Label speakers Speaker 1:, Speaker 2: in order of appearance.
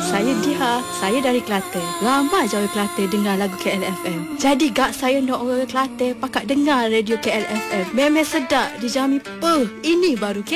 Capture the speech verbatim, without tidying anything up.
Speaker 1: Saya Diha, saya dari Kelantan. Ramai je orang Kelantan dengar lagu K L F M. Jadi gak saya nak orang Kelantan pakat dengar radio K L F M. Memang sedap, dijamin. Puh, ini baru K